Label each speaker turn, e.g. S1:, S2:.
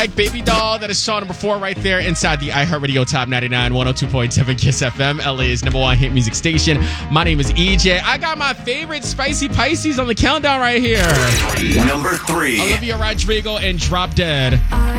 S1: Like Baby Doll, that is song number 4 right there inside the iHeartRadio Top 99, 102.7 KISS FM, LA's #1 hit music station. My name is EJ. I got my favorite Spicy Pisces on the countdown right here.
S2: Number 3.
S1: Olivia Rodrigo and Drop Dead.